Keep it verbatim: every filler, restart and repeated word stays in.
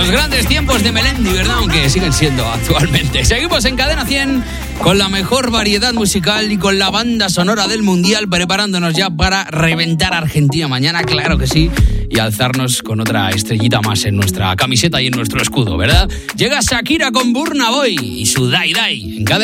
Los grandes tiempos de Melendi, ¿verdad? Aunque siguen siendo actualmente. Seguimos en Cadena cien con la mejor variedad musical y con la banda sonora del Mundial, preparándonos ya para reventar a Argentina mañana, claro que sí, y alzarnos con otra estrellita más en nuestra camiseta y en nuestro escudo, ¿verdad? Llega Shakira con Burna Boy y su Dai Dai en Cadena.